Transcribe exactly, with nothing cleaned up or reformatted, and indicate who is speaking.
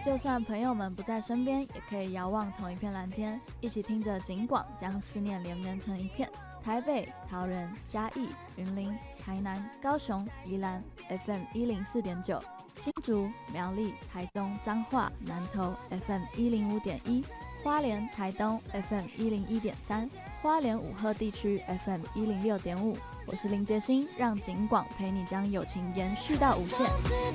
Speaker 1: 就算朋友们不在身边，也可以遥望同一片蓝天，一起听着警广，将思念连绵成一片。台北、桃园、嘉义、云林、台南、高雄、宜兰 F M 一零四点九，新竹、苗栗、台东、彰化、南投 F M 一零五点一，花莲、台东 F M 一零一点三，花莲武鹤地区 F M 一零六点五。我是林杰欣，让警广陪你将友情延续到无限。